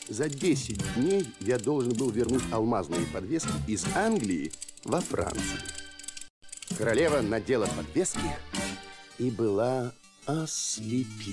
За 10 дней я должен был вернуть алмазные подвески из Англии во Францию. Королева надела подвески и была ослепительна.